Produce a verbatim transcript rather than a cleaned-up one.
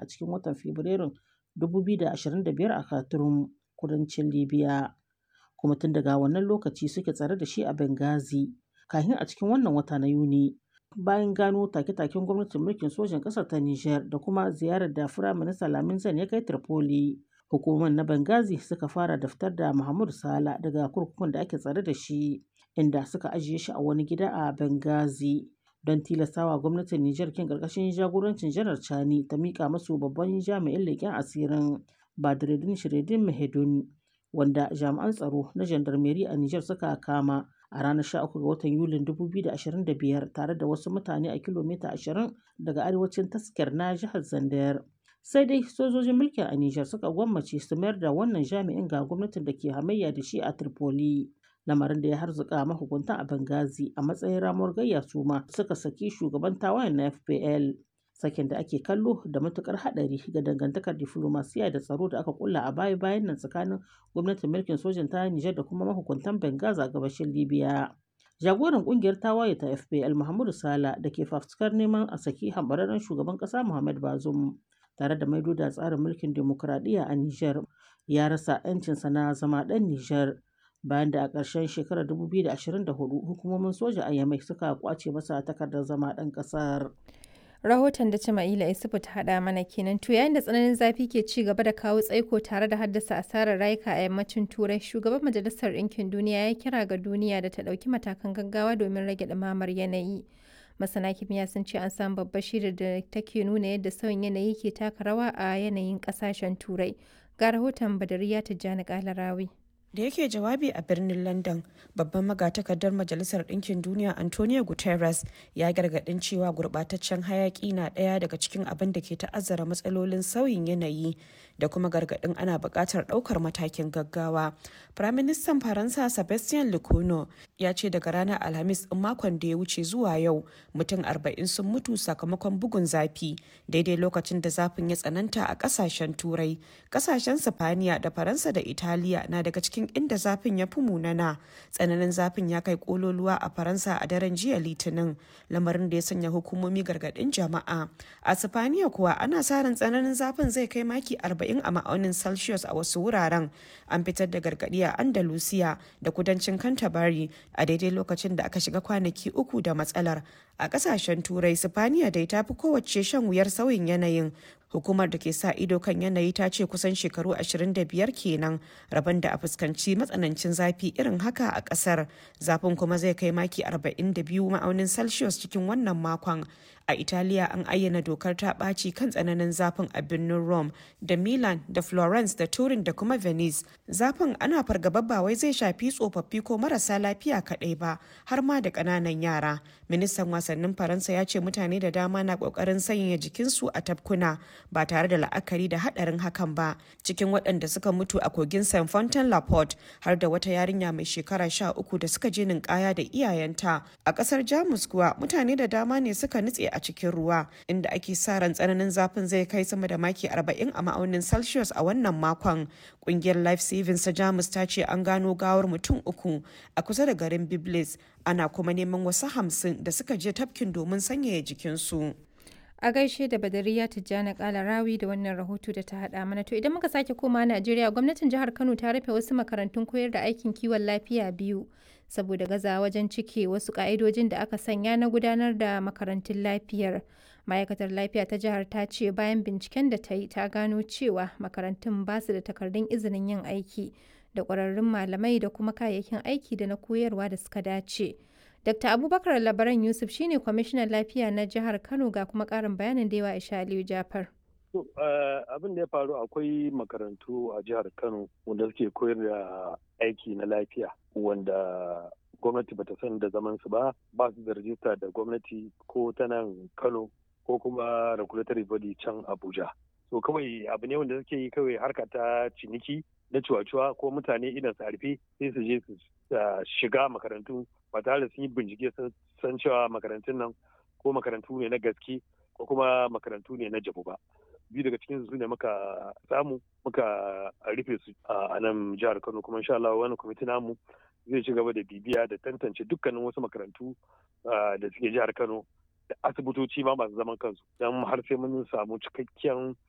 cikin watan Fabrairun dubu biyu da ashirin da biyar a Khartoum, kudancin Libya, kuma tun daga wannan lokaci suke tsare da shi a Benghazi, kafin a cikin wannan wata na Yuni. Bayan gano take-taken gwamnatin mulkin sojan ƙasar ta Nijar da kuma ziyarar da Firaminista Lamin Zane ya kai Tripoli, hukumomin na Benghazi suka fara da fitar da Mahmoud Sala daga kurkukun da ake tsare da shi, inda suka ajiye shi a wani gida a Benghazi don tilastawa gwamnatin Nijar kin ƙarƙashin jagorancin Janar Chani ta miƙa masu babban jami'in leƙen asirin Badreddine Shiredine Mahedun, wanda jami'an tsaro na Jandarmeri a Nijar suka kama a ranar sha uku ga watan Yulin dubu biyu da ashirin da biyar tare da wasu mutane a kilomita ashirin daga arewacin Tasker na jihar Zandar. Sai dai sojojin mulkin a Nijar suka gwammace su mayar da wannan jami'in ga gwamnatin da ke hamayya da shi a Tripoli, lamarin da ya harzuka mahukuntan a Benghazi. A matsayin ramuwar gayya su ma suka saki shugaban tawayen na F P L, sakin da ake kallo da matukar haɗari ga dangantakar diflomasiya da tsaro da aka kulla a baya-bayan nan tsakanin gwamnatin mulkin sojan ta Nijar da kuma mahukuntan Benghazi a gabashin Libya. Jagoran kungiyar tawaye ta F P L Mahmoud Sala da ke fafutukar neman a saki hambararren shugaban ƙasa Muhammad Bazoum tare da maido da tsarin mulkin dimokuraɗiyya a Nijar, ya rasa 'yancinsa na zama ɗan Nijar bayan da a ƙarshen shekarar dubu biyu da ashirin da hudu hukumomin soja a Yamai suka kwace masa takardar zama ɗan ƙasar. Rahoton da Jama'ila Isufu ta haɗa mana kenan. To yayin da tsananin zafi ke ci gaba da kawo tsaiko tare da haddasa asarar rayuka a yammacin Turai, shugaban Majalisar Ɗinkin Duniya ya kira ga duniya da ta ɗauki matakan gaggawa domin rage ɗumamar yanayi. Masana kimiyya sun ce an samu babbar shaidar da take nuna yadda sauyin yanayi ke taka rawa a yanayin ƙasashen Turai. Ga rahoton Badariya Tijjani Kalarawi. Da yake jawabi a birnin London, babban magatakardar Majalisar Ɗinkin Duniya Antonio Guterres ya gargaɗin cewa gurɓataccen hayaƙi na ɗaya daga cikin abin da ke ta'azzara matsalolin sauyin yanayi, da kuma gargaɗin ana buƙatar ɗaukar matakin gaggawa. Firaministan Faransa Sebastien Lecornu ya ce daga ranar Alhamis ɗin makon da ya wuce zuwa yau mutum arba'in sun mutu sakamakon bugun zafi, daidai lokacin da zafin ya tsananta a ƙasashen Turai. Ƙasashen Sifaniya da Faransa da Italiya na daga cikin inda zafin ya fi munana. Tsananin zafin ya kai kololuwa a Faransa a daren jiya Litinin, lamarin da ya sanya hukumomi gargadin jama'a. A Sifaniya kuwa ana sa ran tsananin zafin zai kai maki arba'in a ma'aunin Celsius a wasu wuraren. An fitar da gargadi a Andalusiya da kudancin Canterbury a daidai lokacin da aka shiga kwanaki uku da matsalar. A kasashen Turai, Sifaniya dai ta fi kowace shan wuyar sauyin yanayin. Hukumar da ke sa ido kan yanayi ta ce kusan shekaru ashirin da biyar kenan rabon da a fuskanci matsanancin zafi irin haka a kasar. Zafin kuma zai kai maki arba'in da biyu ma'aunin Celsius cikin wannan makon. A Italiya an ayyana dokar ta ɓaci kan tsananin zafin a birnin Rome da Milan da Florence da Turin da kuma Venice. Zafin ana fargaba ba wai zai shafi tsofaffi ko marasa lafiya kaɗai ba, har ma da ƙananan yara. Ministan wasannin Faransa ya ce mutane da dama na ƙoƙarin sanyaya jikinsu a tafkuna ba tare da la'akari da haɗarin hakan ba. Cikin waɗanda suka mutu a kogin Saint Fontaine La Porte har da wata yarinya mai shekara sha uku da suka je ninkaya da iyayenta. A ƙasar Jamus kuwa mutane da dama ne suka nutse a cikin ruwa, inda ake sa ran tsananin zafin zai kai sama da maki arba'in a ma'aunin Celsius a wannan makon. Ƙungiyar Life Savings ta Jamus ta ce an gano gawar mutum uku a kusa da garin Biblis, ana kuma neman wasu hamsin da suka je tafkin domin sanyaya jikinsu. A gaishe da Badariya Tijjani Kalarawi da wannan rahoto da ta haɗa mana. To idan muka sake koma Najeriya, gwamnatin jihar Kano ta rufe wasu makarantun koyar da aikin kiwon lafiya biyu saboda gaza wajen cike wasu ƙa'idojin da aka sanya na gudanar da makarantun lafiyar. Ma'aikatar lafiya ta jihar ta ce bayan binciken da ta yi ta gano cewa makarantun ba su da takardun izinin yin aiki da ƙwararrun malamai da kuma kayayyakin aiki da na koyarwa da suka dace. Dokta Abubakar Labaran Yusuf shine kwamishinan lafiya na jihar Kano, ga kuma ƙarin bayanin da yawa Aisha Aliyu Jafar. Abin da ya faru, akwai makarantu a jihar Kano wanda suke koyar da aiki na lafiya wanda gwamnati bata san da zaman su ba, ba su da rajista da gwamnati ko ta nan Kano ko kuma regulatory body can Abuja. So kawai abu ne wanda suke yi kawai harka ta ciniki na cuwa-cuwa ko mutane idan su harfe sai su je su shiga makarantu ba tare da sun yi bincike sun san cewa makarantun nan ko makarantu ne na gaske ko kuma makarantu ne na jabu ba. Biyu daga cikin su ne muka samu muka rufe su a nan jihar Kano, kuma insha Allah wani kwamiti namu zai ci gaba da bibiya da tantance dukkanin wasu makarantu da suke jihar Kano da asibitoci ma masu zaman kansu don har sai mun samu cikakken